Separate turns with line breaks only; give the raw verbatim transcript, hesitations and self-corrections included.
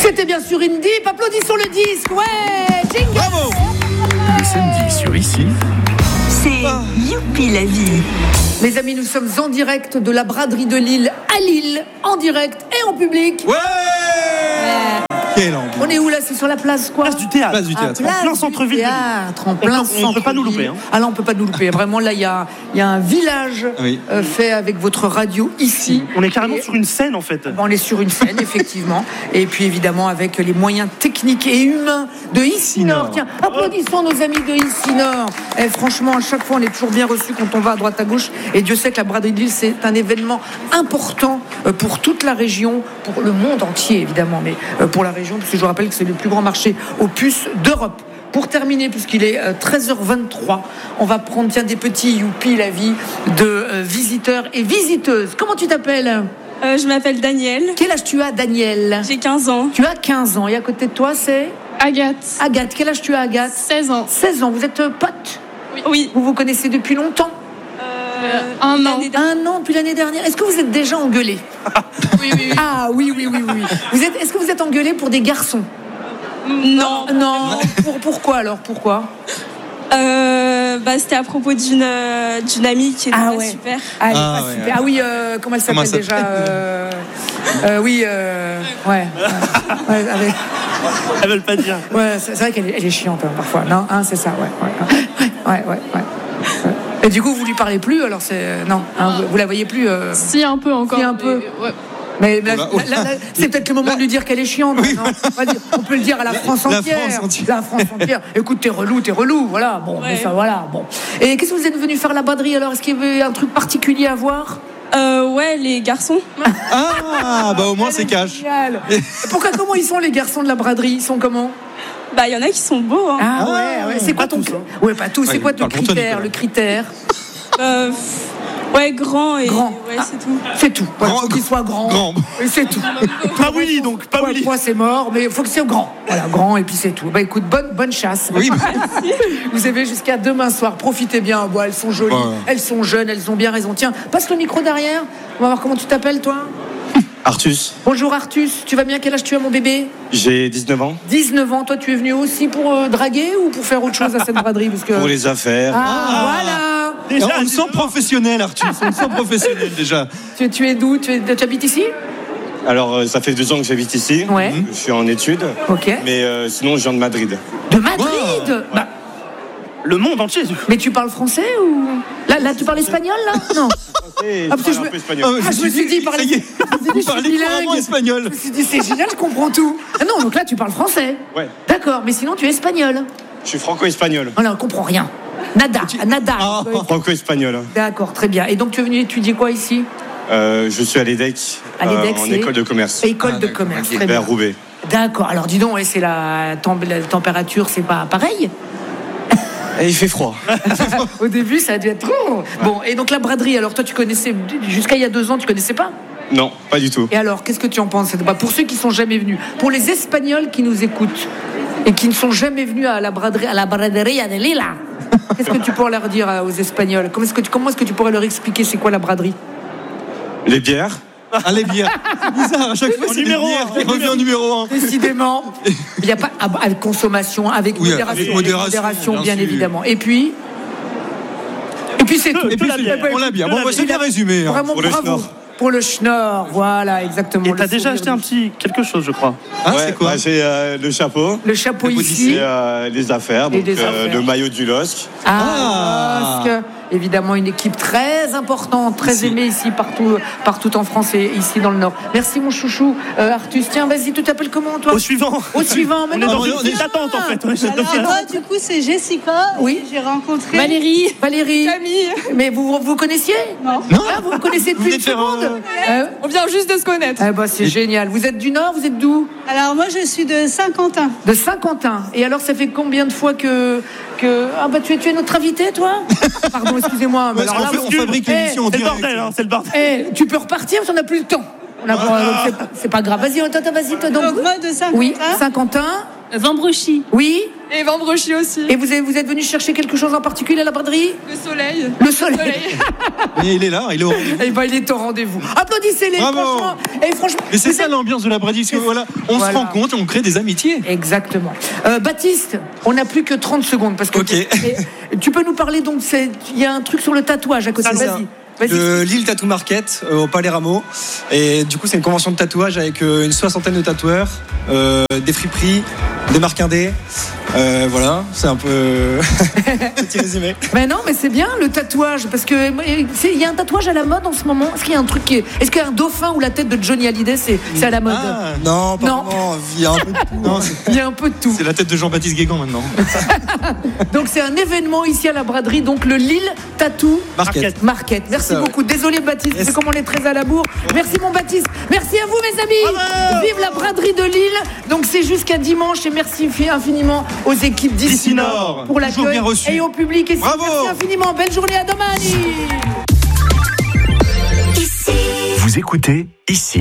C'était bien sûr Indie. Applaudissons le disque. Ouais, jingle.
Bravo.
Le samedi sur Ici,
c'est
Ah.
Youpi la vie.
Les amis, nous sommes en direct de la braderie de Lille à Lille, en direct et en public.
Ouais. Quelle ambiance.
On est où là? C'est sur la place quoi?
Place du théâtre.
Place du
Ah,
théâtre.
place
En plein
du
centre-ville de Lille.
théâtre, en
On
plein
peut- on peut pas nous
centre-ville.
louper, hein.
Ah là, on peut pas nous louper. Vraiment, là, il y a, il y a un village
Oui.
euh, fait avec votre radio ici.
On est carrément
Et-
sur une scène en fait.
On est sur une scène, effectivement. Et puis, évidemment, avec les moyens techniques et humains de Ici Nord. Tiens, applaudissons nos amis de Ici Nord. Et franchement, à chaque fois, on est toujours bien reçus quand on va à droite à gauche. Et Dieu sait que la braderie de Lille, c'est un événement important euh, pour toute la région, pour le monde entier, évidemment, mais euh, pour la région, parce que je rappelle que c'est le plus grand marché aux puces d'Europe. Pour terminer, puisqu'il est euh, treize heures vingt-trois, on va prendre tiens, des petits youpi la vie de euh, visiteurs et visiteuses. Comment tu t'appelles?
Euh, je m'appelle Danielle,
Quel âge tu as, Daniel?
j'ai quinze ans.
Tu as quinze ans et à côté de toi, c'est
Agathe,
Agathe. Quel âge tu as, Agathe?
seize ans.
seize ans. Vous êtes euh, potes?
Oui.
Vous vous connaissez depuis longtemps?
Euh,
un an.
l'année dernière.
Un an depuis l'année dernière. Est-ce que vous êtes déjà engueulés?
Oui, oui, oui.
Ah oui, oui, oui, oui. oui. Vous êtes, est-ce que vous êtes engueulés pour des garçons?
Non.
Non. Pour, pourquoi alors? Pourquoi?
Euh, bah, c'était à propos d'une euh, d'une amie qui était
Ah
pas
ouais.
super.
Ah, elle est
Ah
pas
ouais,
super.
ouais.
Ah oui, euh, comment elle
Comment
s'appelle
elle
déjà euh, euh, Oui, euh, ouais. Ouais, ouais, avec-
Elles veulent pas dire.
ouais, c'est c'est vrai qu'elle est, elle est chiante hein, parfois. Non, hein, c'est ça, ouais. Ouais, ouais, ouais, ouais, ouais. Et du coup, vous lui parlez plus, alors c'est. euh, Non, hein, vous, vous la voyez plus. euh,
Si, un peu encore.
Si, un peu.
mais, ouais.
Mais là,
Bah, oh.
là, là, là, c'est peut-être le moment de lui dire qu'elle est chiante.
Oui,
non on, va dire- on peut le dire à la France
la
entière.
France entière.
La France entière. Écoute, t'es relou, t'es relou. Voilà. Bon, mais
Ouais.
ça, voilà. Bon. Et qu'est-ce que vous êtes venu faire à la braderie alors? Est-ce qu'il y avait un truc particulier à voir?
Euh, ouais, les garçons.
Ah, bah au moins c'est cash.
Génial. Et pourquoi, comment ils sont les garçons de la braderie? Ils sont comment?
Bah, il y en a qui sont beaux. Hein.
Ah ouais, ouais. C'est quoi
Pas
ton
tous, hein.
Ouais, pas tous. C'est
Ouais,
quoi ton
parle pour toi,
critère?
Nicolas.
Le critère
Euh, pff, ouais, grand et.
Grand.
Ouais,
Ah.
c'est tout.
C'est tout. Voilà,
Grand-
faut qu'il soit grand.
grand.
Et c'est tout.
Pas Willy donc, pas
Ouais,
Willy.
moi c'est mort, mais il faut que c'est grand. Voilà, grand et puis c'est tout. Bah écoute, bonne, bonne chasse.
Oui.
Vous avez jusqu'à demain soir. Profitez bien. Bon, elles sont jolies,
Ouais.
elles sont jeunes, elles ont bien raison. Tiens, passe le micro derrière. On va voir comment tu t'appelles, toi.
Artus,
Bonjour Artus. Tu vas bien? Quel âge tu as, mon bébé?
j'ai dix-neuf ans.
dix-neuf ans. Toi, tu es venu aussi pour euh, draguer ou pour faire autre chose à cette braderie? Parce que...
Pour les affaires.
Ah, voilà.
Déjà,
on le sent professionnel, Arthur. On le sent professionnel déjà.
Tu, tu es d'où? tu, es- tu habites ici?
Alors, euh, ça fait deux ans que j'habite ici.
Ouais.
Je suis en études.
Ok.
Mais euh, sinon, je viens de Madrid.
De Madrid.
Wow.
Bah,
le monde entier.
mais tu parles français ou là, là, tu parles espagnol là? Non.
Et
Ah, parce que
je
je
parle
me-
un peu espagnol.
Ah,
Ah, je me suis dit, il parlait,
ça y est.
je me suis dit, je
Il
suis
parlait
bilingue.
couramment espagnol.
Je me suis dit, c'est génial, je comprends tout. Ah non, donc là, tu parles français.
Ouais.
D'accord, mais sinon, tu es espagnol.
Je suis franco-espagnol.
Voilà, on comprend rien. Nada, nada.
Ah.
Euh,
Franco-espagnol.
D'accord, très bien. Et donc, tu es venu étudier quoi ici?
Euh, je suis à l'EDEC,
À l'EDEC,
en
c'est
école de commerce.
École
Ah,
de
d'accord,
commerce,
ok.
très bien.
Vers Roubaix.
D'accord, alors dis donc, ouais, c'est la, tem- la température, c'est pas pareil?
Et il fait froid.
Au début, ça a dû être trop. Bon, et donc la braderie, alors toi, tu connaissais, jusqu'à il y a deux ans, tu connaissais pas?
Non, pas du tout.
Et alors, qu'est-ce que tu en penses? Bah, pour ceux qui sont jamais venus, pour les Espagnols qui nous écoutent et qui ne sont jamais venus à la braderie, à la braderie de Lila, qu'est-ce que tu pourrais leur dire euh, aux Espagnols? Comment est-ce que tu, comment est-ce que tu pourrais leur expliquer c'est quoi la braderie?
Les bières.
Ah, les bières. C'est bizarre, à chaque fois,
En
c'est les
numéro
bières
un.
qui revient en numéro un.
Décidément, il n'y a pas ah, bah, avec consommation, avec
Oui,
modération,
avec modération,
modération,
bien
bien
sûr.
évidemment. Et puis, et puis c'est tout.
Et puis,
la
c'est-
bière.
on l'a bien.
Que
Bon,
la
bah, c'est bien
bière.
résumé. hein.
Vraiment
Pour le
bravo.
schnorr.
Pour le schnorr, voilà, exactement.
Et
le
t'as déjà
sourire
acheté un
du-
petit quelque chose, je crois.
Ah,
Ouais,
c'est quoi
bah, j'ai euh, le chapeau.
Le chapeau
Le
ici.
Et euh, les affaires.
Et
Donc,
des
euh,
affaires.
le maillot du L O S C.
Ah, parce que, évidemment, une équipe très importante, très
Ici.
aimée ici, partout, partout en France et ici dans le Nord. Merci, mon chouchou. Euh, Artus, tiens, vas-y, tu t'appelles comment, toi?
Au suivant.
Au suivant,
On est
maintenant.
dans une
on est-
petite attente en fait. On est-
Alors moi, du coup, c'est Jessica.
Oui.
Et J'ai rencontré
Valérie,
Valérie.
Camille.
Mais vous vous connaissiez?
Non.
Non.
Ah, vous vous connaissez
Vous
depuis une
venez de faire
seconde
un-
Euh,
on vient juste de se connaître.
Ah bah c'est génial. Vous êtes du Nord, vous êtes d'où?
Alors moi, je suis de Saint-Quentin.
De Saint-Quentin. Et alors, ça fait combien de fois que... que... Ah bah tu es, tu es notre invité, toi? Pardon, excusez-moi. mais
Parce
alors
qu'on
là,
fait- on fabrique
Eh,
l'émission en
C'est le
direct.
bordel, hein, c'est le bordel.
Eh, tu peux repartir parce qu'on n'a plus le temps. On a- donc c'est- c'est pas grave. Vas-y, toi, toi, vas-y, toi. Donc,
Donc moi, de Saint-Quentin.
oui, Saint-Quentin.
Vambrochi.
Oui.
Et Vambrochi aussi.
Et vous, avez, vous êtes venu chercher quelque chose en particulier à la braderie?
Le soleil.
Le soleil.
Mais il est là, il est au rendez-vous.
Eh ben, il est au rendez-vous. Applaudissez-les,
Bravo.
franchement. Et franchement.
Mais c'est
vous
ça
êtes-
l'ambiance de la braderie, parce que voilà, on
Voilà.
se rencontre et on crée des amitiés.
Exactement. Euh, Baptiste, on n'a plus que trente secondes parce que
Ok.
et tu peux nous parler donc c'est il y a un truc sur le tatouage à côté.
C'est ça.
Vas-y. Vas-y.
De Lille Tattoo Market euh, au Palais Rameau. Et du coup, c'est une convention de tatouage avec euh, une soixantaine de tatoueurs, euh, des friperies, des marques indés. Euh, voilà, c'est un peu petit résumé.
Mais non, mais c'est bien le tatouage parce que c'est- il y a un tatouage à la mode en ce moment. Est-ce qu'il y a un truc qui est... Est-ce qu'il y a un dauphin ou la tête de Johnny Hallyday c'est c'est à la mode?
Ah,
Non, pas
Non.
vraiment. Il y a un peu de tout.
non, c'est-
Il y a un peu de tout.
c'est la tête de Jean-Baptiste Guégan maintenant.
Donc c'est un événement ici à la braderie, donc le Lille Tattoo
Market.
Market. Merci
Ça, ouais.
beaucoup. Désolé Baptiste,
Yes.
c'est comme on est très à la bourre. Merci mon Baptiste. Merci à vous mes amis. Vive la braderie de Lille. Donc c'est jusqu'à dimanche et merci infiniment aux équipes d'ici
D'ici
Nord
Nord.
pour
Toujours
l'accueil
bien reçu.
et au public. Et
Bravo.
merci infiniment. Belle journée à domani.
Vous écoutez Ici.